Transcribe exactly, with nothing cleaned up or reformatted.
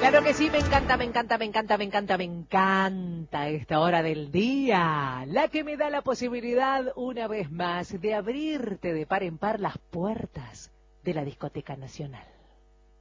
Claro que sí, me encanta, me encanta, me encanta, me encanta, me encanta esta hora del día, la que me da la posibilidad una vez más de abrirte de par en par las puertas de la Discoteca Nacional.